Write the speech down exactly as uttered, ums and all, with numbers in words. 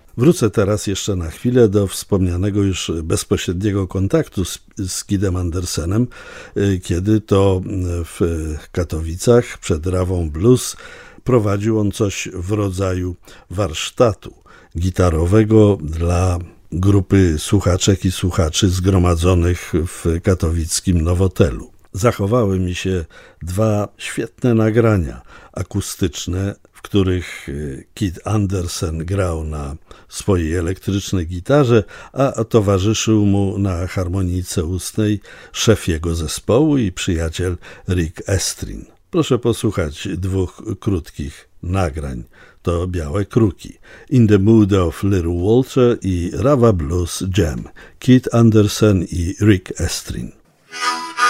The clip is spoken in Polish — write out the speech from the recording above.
Wrócę teraz jeszcze na chwilę do wspomnianego już bezpośredniego kontaktu z, z Kidem Andersenem, kiedy to w Katowicach przed Rawą Blues prowadził on coś w rodzaju warsztatu gitarowego dla grupy słuchaczek i słuchaczy zgromadzonych w katowickim Nowotelu. Zachowały mi się dwa świetne nagrania akustyczne, w których Kid Andersen grał na swojej elektrycznej gitarze, a towarzyszył mu na harmonijce ustnej szef jego zespołu i przyjaciel Rick Estrin. Proszę posłuchać dwóch krótkich nagrań. To Białe Kruki. In the Mood of Little Walter i Rawa Blues Jam. Kid Andersen i Rick Estrin.